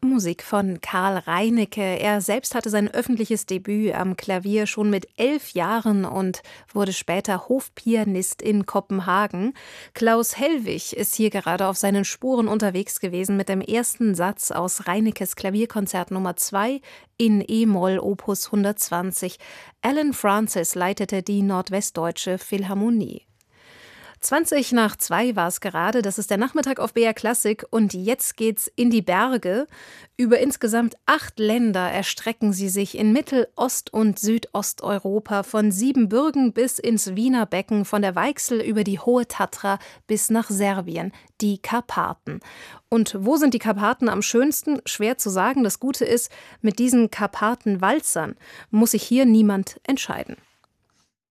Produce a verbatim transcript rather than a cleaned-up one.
Musik von Karl Reinecke. Er selbst hatte sein öffentliches Debüt am Klavier schon mit elf Jahren und wurde später Hofpianist in Kopenhagen. Klaus Hellwig ist hier gerade auf seinen Spuren unterwegs gewesen mit dem ersten Satz aus Reineckes Klavierkonzert Nummer zwei in E-Moll Opus hundertzwanzig. Alan Francis leitete die Nordwestdeutsche Philharmonie. zwanzig nach zwei war es gerade, das ist der Nachmittag auf B R Klassik und jetzt geht's in die Berge. Über insgesamt acht Länder erstrecken sie sich in Mittel-, Ost- und Südosteuropa, von Siebenbürgen bis ins Wiener Becken, von der Weichsel über die Hohe Tatra bis nach Serbien, die Karpaten. Und wo sind die Karpaten am schönsten? Schwer zu sagen. Das Gute ist, mit diesen Karpatenwalzern muss sich hier niemand entscheiden.